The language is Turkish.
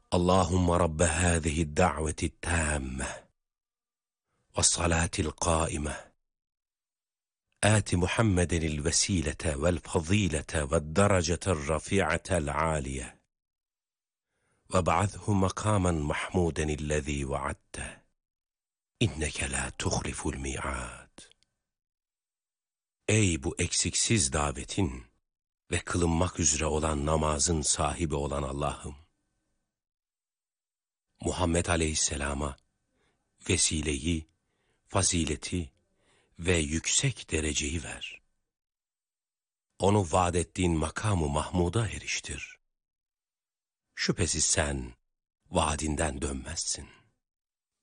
Allahümme Rabbe hâzihi da'veti tâmme ve salâtil qâime آت محمد الوسيلة والفضيلة والدرجة الرفيعة العالية وابعثه مقاما محمودا الذي وعدته إنك لا تخلف الميعاد. Ey bu eksiksiz davetin ve kılınmak üzere olan namazın sahibi olan Allah'ım! Muhammed Aleyhisselam'a vesileyi, fazileti ve yüksek dereceyi ver. Onu vaad ettiğin makamı Mahmud'a eriştir. Şüphesiz sen vaadinden dönmezsin.